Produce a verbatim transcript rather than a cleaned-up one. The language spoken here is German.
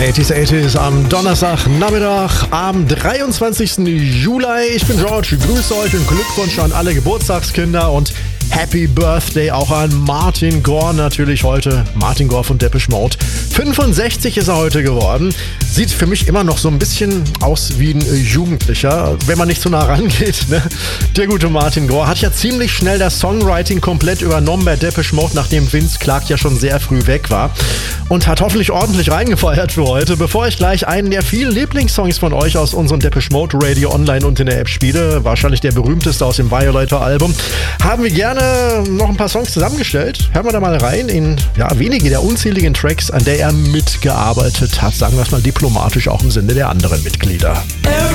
achtziger achtziger am Donnerstag, Nachmittag, am dreiundzwanzigsten Juli. Ich bin George, grüße euch und Glückwunsch an alle Geburtstagskinder und Happy Birthday auch an Martin Gore natürlich heute. Martin Gore von Depeche Mode. fünfundsechzig ist er heute geworden. Sieht für mich immer noch so ein bisschen aus wie ein Jugendlicher, wenn man nicht zu nah rangeht. Ne? Der gute Martin Gore hat ja ziemlich schnell das Songwriting komplett übernommen bei Depeche Mode, nachdem Vince Clarke ja schon sehr früh weg war. Und hat hoffentlich ordentlich reingefeuert für heute. Bevor ich gleich einen der vielen Lieblingssongs von euch aus unserem Depeche Mode Radio online und in der App spiele, wahrscheinlich der berühmteste aus dem Violator-Album, haben wir gerne noch ein paar Songs zusammengestellt. Hören wir da mal rein in ja, wenige der unzähligen Tracks, an der er mitgearbeitet hat. Sagen wir es mal diplomatisch, auch im Sinne der anderen Mitglieder.